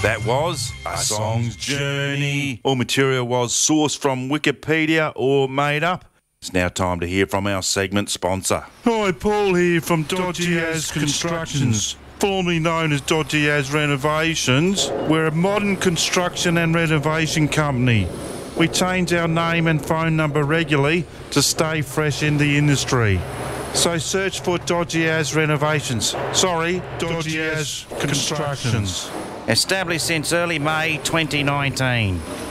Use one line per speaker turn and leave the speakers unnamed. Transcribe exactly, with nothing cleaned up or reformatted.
That was A Song's Journey. All material was sourced from Wikipedia or made up. It's now time to hear from our segment sponsor. Hi, Paul here from Dodgy Az Constructions, formerly known as Dodgy Az Renovations. We're a modern construction and renovation company. We change our name and phone number regularly to stay fresh in the industry. So search for Dodgy Az Renovations. Sorry, Dodgy Az Constructions.
Established since early May twenty nineteen.